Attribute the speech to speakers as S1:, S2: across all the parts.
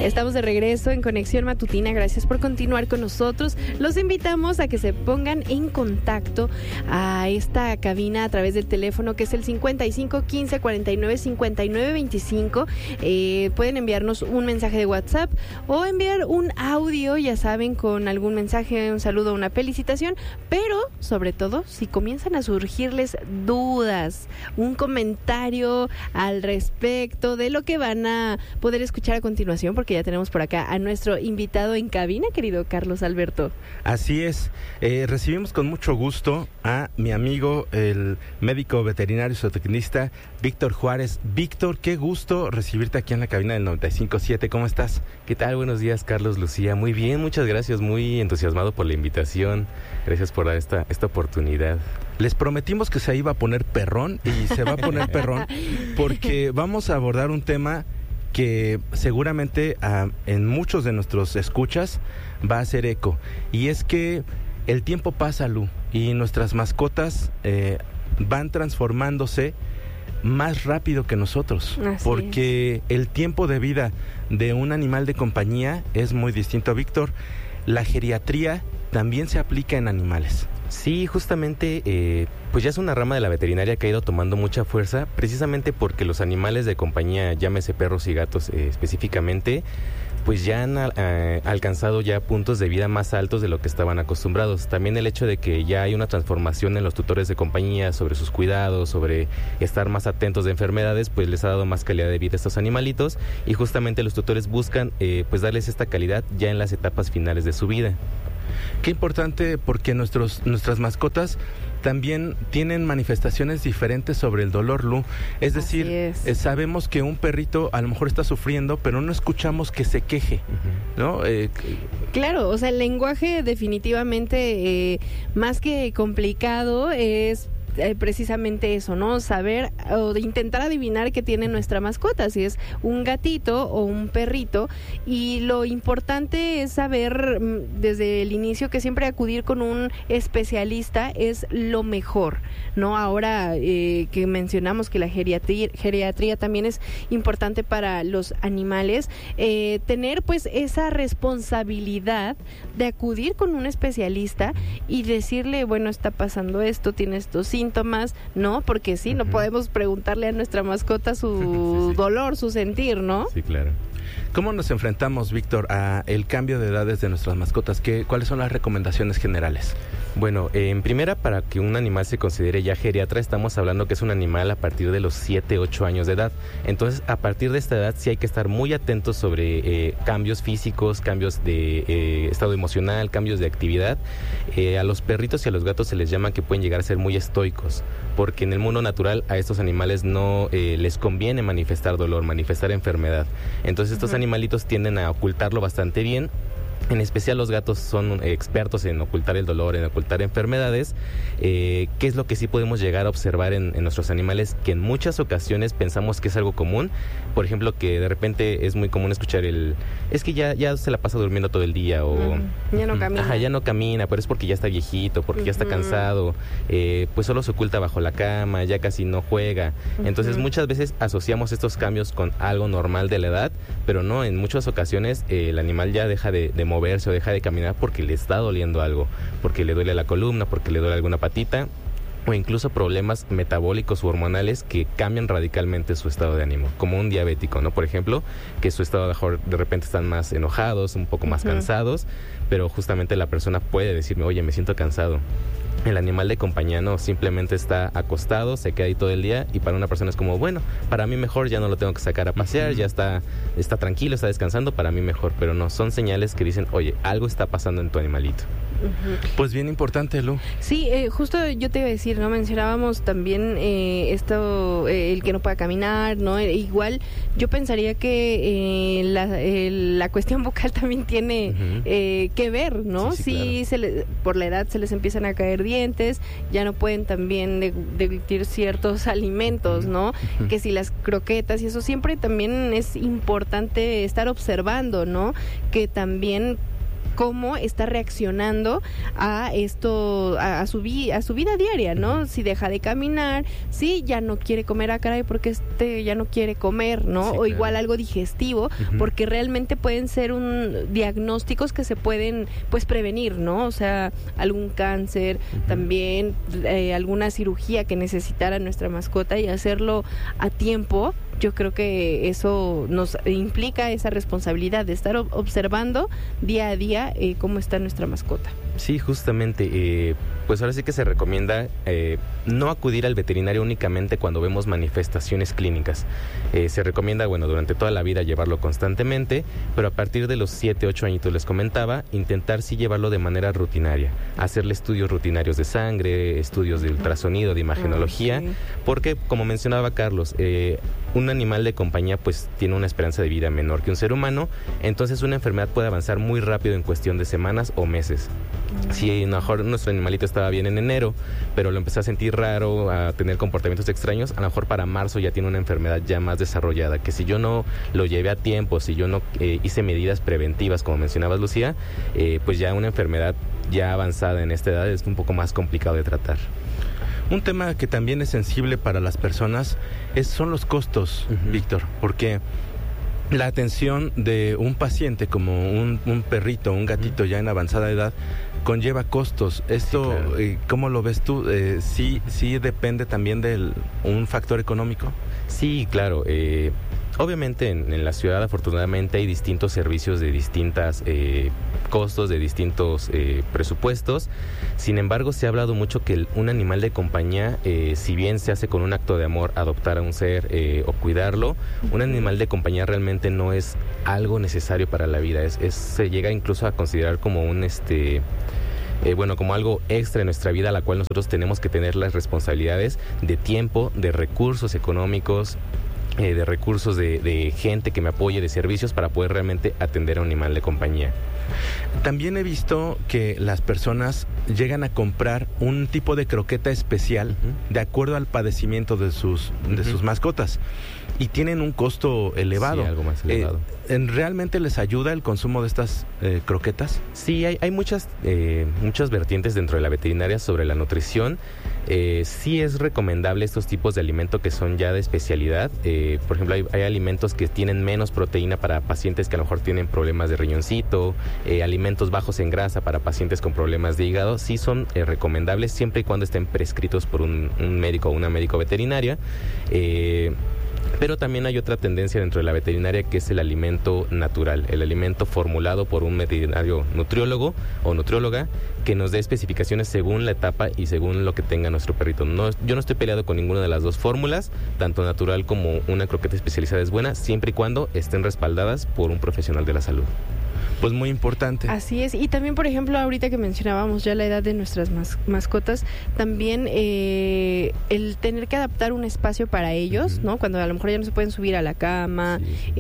S1: Estamos de regreso en Conexión Matutina. Gracias por continuar con nosotros. Los invitamos a que se pongan en contacto a esta cabina a través del teléfono que es el 55 15 49 59 25. Pueden enviarnos un mensaje de WhatsApp o enviar un audio, ya saben, con algún mensaje, un saludo, una felicitación. Pero, sobre todo, si comienzan a surgirles dudas, un comentario al respecto de lo que van a poder escuchar a continuación, porque ya tenemos por acá a nuestro invitado en cabina, querido Carlos Alberto.
S2: Así es, recibimos con mucho gusto a mi amigo, el médico veterinario zootecnista Víctor Juárez. Víctor, qué gusto recibirte aquí en la cabina del 95.7, ¿cómo estás?
S3: ¿Qué tal? Buenos días, Carlos, Lucía. Muy bien, muchas gracias, muy entusiasmado por la invitación. Gracias por dar esta oportunidad.
S2: Les prometimos que se iba a poner perrón y se va a poner perrón porque vamos a abordar un tema que seguramente en muchos de nuestros escuchas va a hacer eco, y es que el tiempo pasa, Lu, y nuestras mascotas van transformándose más rápido que nosotros.
S1: Así
S2: porque
S1: es.
S2: El tiempo de vida de un animal de compañía es muy distinto. Víctor, la geriatría también se aplica en animales.
S3: Sí, justamente, pues ya es una rama de la veterinaria que ha ido tomando mucha fuerza, precisamente porque los animales de compañía, llámese perros y gatos específicamente, pues ya han alcanzado ya puntos de vida más altos de lo que estaban acostumbrados. También el hecho de que ya hay una transformación en los tutores de compañía sobre sus cuidados, sobre estar más atentos de enfermedades, pues les ha dado más calidad de vida a estos animalitos, y justamente los tutores buscan pues darles esta calidad ya en las etapas finales de su vida.
S2: Qué importante, porque nuestras mascotas también tienen manifestaciones diferentes sobre el dolor, Lu. Es decir, sabemos que un perrito a lo mejor está sufriendo, pero no escuchamos que se queje, ¿no?
S1: Claro, o sea, el lenguaje definitivamente más que complicado es precisamente eso, ¿no? Saber o intentar adivinar qué tiene nuestra mascota, si es un gatito o un perrito, y lo importante es saber desde el inicio que siempre acudir con un especialista es lo mejor, ¿no? Ahora que mencionamos que la geriatría también es importante para los animales, tener pues esa responsabilidad de acudir con un especialista y decirle, bueno, está pasando esto, tiene estos síntomas, ¿no? Porque sí, no podemos preguntarle a nuestra mascota su dolor, su sentir, ¿no?
S3: Sí, claro.
S2: ¿Cómo nos enfrentamos, Víctor, a el cambio de edades de nuestras mascotas? ¿Cuáles son las recomendaciones generales?
S3: Bueno, en primera, para que un animal se considere ya geriatra, estamos hablando que es un animal a partir de los 7, 8 años de edad. Entonces, a partir de esta edad sí hay que estar muy atentos sobre cambios físicos, cambios de estado emocional, cambios de actividad. A los perritos y a los gatos se les llama que pueden llegar a ser muy estoicos, porque en el mundo natural a estos animales no les conviene manifestar dolor, manifestar enfermedad. Entonces estos animalitos tienden a ocultarlo bastante bien. En especial los gatos son expertos en ocultar el dolor, en ocultar enfermedades. ¿Qué es lo que sí podemos llegar a observar en nuestros animales? Que en muchas ocasiones pensamos que es algo común. Por ejemplo, que de repente es muy común escuchar es que ya se la pasa durmiendo todo el día, o
S1: ya no camina.
S3: Ajá, ya no camina, pero es porque ya está viejito, porque ya está cansado, pues solo se oculta bajo la cama, ya casi no juega. Entonces muchas veces asociamos estos cambios con algo normal de la edad, pero no, en muchas ocasiones el animal ya deja de moverse o deja de caminar porque le está doliendo algo, porque le duele la columna, porque le duele alguna patita, o incluso problemas metabólicos u hormonales que cambian radicalmente su estado de ánimo, como un diabético, ¿no? Por ejemplo, que su estado de repente están más enojados, un poco más cansados, pero justamente la persona puede decirme, oye, me siento cansado. El animal de compañía no, simplemente está acostado, se queda ahí todo el día, y para una persona es como, bueno, para mí mejor, ya no lo tengo que sacar a pasear, ya está tranquilo, está descansando, para mí mejor, pero no, son señales que dicen, oye, algo está pasando en tu animalito.
S2: Pues bien importante, Lu.
S1: Sí, justo yo te iba a decir, ¿no? Mencionábamos también esto, el que no pueda caminar, ¿no? Igual yo pensaría que la cuestión vocal también tiene que ver, ¿no? Sí, claro. Por la edad se les empiezan a caer dientes, ya no pueden también deglutir ciertos alimentos, ¿no? Que si las croquetas y eso, siempre también es importante estar observando, ¿no? Que también cómo está reaccionando a esto, a su vida diaria, ¿no? Si deja de caminar, si ya no quiere comer, caray, porque ya no quiere comer, ¿no?
S3: Sí,
S1: o igual algo digestivo, porque realmente pueden ser diagnósticos que se pueden, pues, prevenir, ¿no? O sea, algún cáncer, también alguna cirugía que necesitara nuestra mascota, y hacerlo a tiempo. Yo creo que eso nos implica esa responsabilidad de estar observando día a día cómo está nuestra mascota.
S3: Sí, justamente, pues ahora sí que se recomienda no acudir al veterinario únicamente cuando vemos manifestaciones clínicas. Se recomienda, bueno, durante toda la vida llevarlo constantemente, pero a partir de los 7, 8 añitos, les comentaba, intentar sí llevarlo de manera rutinaria, hacerle estudios rutinarios de sangre, estudios de ultrasonido, de imagenología, porque, como mencionaba Carlos, un animal de compañía pues tiene una esperanza de vida menor que un ser humano, entonces una enfermedad puede avanzar muy rápido en cuestión de semanas o meses. Si a lo mejor nuestro animalito estaba bien en enero, pero lo empezó a sentir raro, a tener comportamientos extraños, a lo mejor para marzo ya tiene una enfermedad ya más desarrollada, que si yo no lo llevé a tiempo, si yo no hice medidas preventivas, como mencionabas, Lucía, pues ya una enfermedad ya avanzada en esta edad es un poco más complicado de tratar.
S2: Un tema que también es sensible para las personas son los costos, Víctor, porque la atención de un paciente como un perrito, un gatito ya en avanzada edad, conlleva costos. Esto, sí, claro. ¿Cómo lo ves tú? ¿Sí depende también de un factor económico?
S3: Sí, claro. Obviamente en la ciudad afortunadamente hay distintos servicios de distintas costos, de distintos presupuestos. Sin embargo, se ha hablado mucho que un animal de compañía, si bien se hace con un acto de amor adoptar a un ser o cuidarlo, un animal de compañía realmente no es algo necesario para la vida. Se llega incluso a considerar como como algo extra en nuestra vida, a la cual nosotros tenemos que tener las responsabilidades de tiempo, de recursos económicos, de recursos de gente que me apoye, de servicios para poder realmente atender a un animal de compañía.
S2: También he visto que las personas llegan a comprar un tipo de croqueta especial de acuerdo al padecimiento de sus mascotas, y tienen un costo elevado.
S3: Sí, algo más elevado.
S2: ¿Realmente les ayuda el consumo de estas croquetas?
S3: Sí, hay muchas vertientes dentro de la veterinaria sobre la nutrición. Sí es recomendable estos tipos de alimentos que son ya de especialidad. Por ejemplo, hay alimentos que tienen menos proteína para pacientes que a lo mejor tienen problemas de riñoncito, alimentos bajos en grasa para pacientes con problemas de hígado. Sí son recomendables siempre y cuando estén prescritos por un médico o una médico veterinaria. Pero también hay otra tendencia dentro de la veterinaria, que es el alimento natural, el alimento formulado por un veterinario nutriólogo o nutrióloga que nos dé especificaciones según la etapa y según lo que tenga nuestro perrito. Yo no estoy peleado con ninguna de las dos fórmulas, tanto natural como una croqueta especializada es buena, siempre y cuando estén respaldadas por un profesional de la salud.
S2: Pues muy importante.
S1: Así es. Y también, por ejemplo, ahorita que mencionábamos ya la edad de nuestras mascotas, también el tener que adaptar un espacio para ellos, ¿no? Cuando a lo mejor ya no se pueden subir a la cama,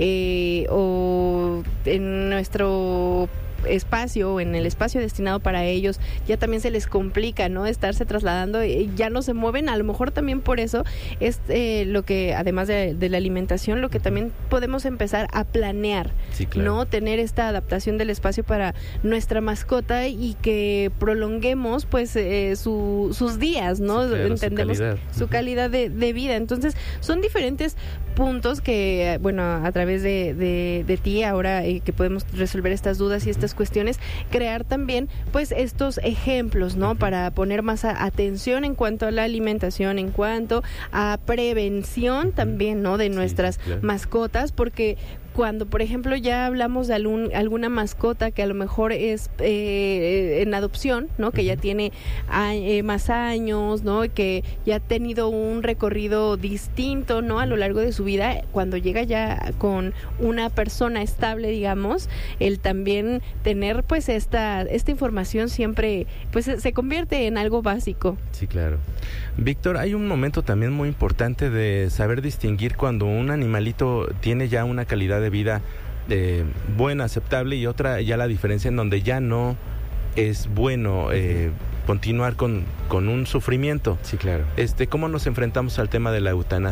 S1: o en nuestro espacio, en el espacio destinado para ellos, ya también se les complica, ¿no? Estarse trasladando, ya no se mueven. A lo mejor también por eso es lo que, además de la alimentación, lo que también podemos empezar a planear,
S3: sí, claro,
S1: ¿no? Tener esta adaptación del espacio para nuestra mascota y que prolonguemos pues sus días, ¿no?
S3: Sí, claro,
S1: entendemos su calidad de vida. Entonces, son diferentes puntos que, bueno, a través de ti ahora que podemos resolver estas dudas y estas cuestiones, crear también pues estos ejemplos, ¿no? Para poner más atención en cuanto a la alimentación, en cuanto a prevención también, ¿no? De nuestras mascotas, porque cuando, por ejemplo, ya hablamos de alguna mascota que a lo mejor es en adopción, ¿no? Que ya tiene más años, ¿no? Que ya ha tenido un recorrido distinto, ¿no? A lo largo de su vida, cuando llega ya con una persona estable, digamos, el también tener pues esta información siempre pues se convierte en algo básico.
S3: Sí, claro.
S2: Víctor, hay un momento también muy importante de saber distinguir cuando un animalito tiene ya una calidad de vida buena, aceptable, y otra ya la diferencia en donde ya no es bueno continuar con un sufrimiento.
S3: Sí, claro.
S2: ¿Cómo nos enfrentamos al tema de la eutanasia?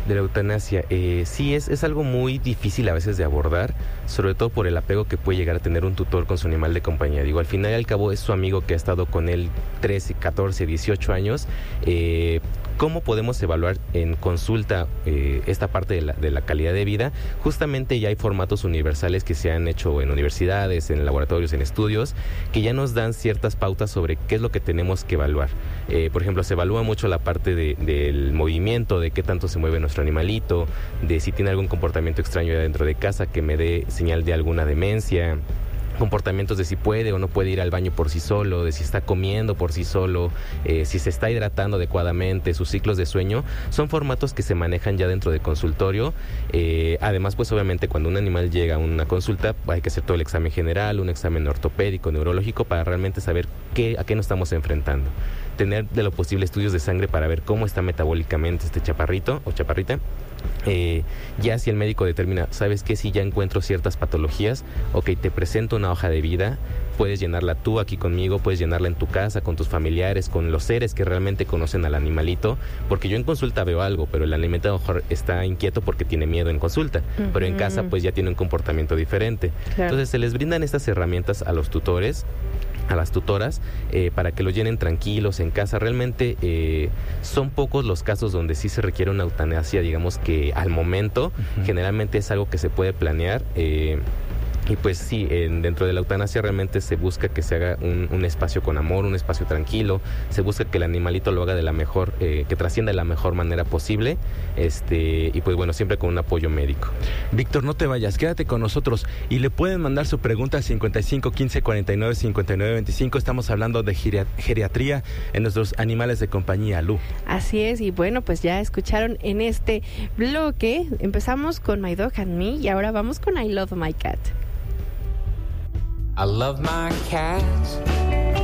S3: De la eutanasia, sí, es algo muy difícil a veces de abordar, sobre todo por el apego que puede llegar a tener un tutor con su animal de compañía. Digo, al final y al cabo es su amigo que ha estado con él 13, 14, 18 años. ¿Cómo podemos evaluar en consulta esta parte de la calidad de vida? Justamente ya hay formatos universales que se han hecho en universidades, en laboratorios, en estudios, que ya nos dan ciertas pautas sobre qué es lo que tenemos que evaluar. Por ejemplo, se evalúa mucho la parte del movimiento, de qué tanto se mueve nuestro animalito, de si tiene algún comportamiento extraño dentro de casa que me dé señal de alguna demencia, comportamientos de si puede o no puede ir al baño por sí solo, de si está comiendo por sí solo, si se está hidratando adecuadamente, sus ciclos de sueño. Son formatos que se manejan ya dentro de consultorio. Además, pues obviamente cuando un animal llega a una consulta hay que hacer todo el examen general, un examen ortopédico, neurológico, para realmente saber a qué nos estamos enfrentando. Tener de lo posible estudios de sangre para ver cómo está metabólicamente este chaparrito o chaparrita. Ya si el médico determina, ¿sabes qué? Si ya encuentro ciertas patologías, ok, te presento una hoja de vida, puedes llenarla tú aquí conmigo, puedes llenarla en tu casa, con tus familiares, con los seres que realmente conocen al animalito, porque yo en consulta veo algo, pero el animalito a lo mejor está inquieto porque tiene miedo en consulta, pero en casa pues ya tiene un comportamiento diferente. Claro. Entonces se les brindan estas herramientas a los tutores, a las tutoras, para que lo llenen tranquilos en casa. Realmente son pocos los casos donde sí se requiere una eutanasia, digamos que al momento. Generalmente es algo que se puede planear. Y pues sí, dentro de la eutanasia realmente se busca que se haga un espacio con amor, un espacio tranquilo, se busca que el animalito lo haga de la mejor, que trascienda de la mejor manera posible, y pues bueno, siempre con un apoyo médico.
S2: Víctor, no te vayas, quédate con nosotros y le pueden mandar su pregunta al 55 15 49 59 25. Estamos hablando de geriatría en nuestros animales de compañía, Lu.
S1: Así es, y bueno, pues ya escucharon en este bloque, empezamos con My Dog and Me y ahora vamos con I Love My Cat.
S4: I love my cat,